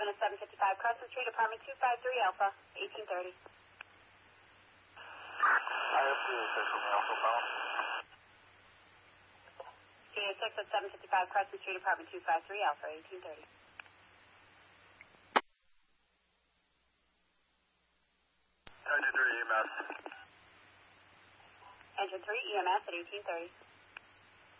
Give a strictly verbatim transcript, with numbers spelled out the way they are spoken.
seven at seven fifty-five Crescent Street, apartment two five three Alpha, eighteen thirty. I F C A six from the Alpha phone. C A six at seven fifty-five Crescent Street, apartment two five three Alpha, eighteen thirty. Engine three E M S. Engine three E M S at eighteen thirty.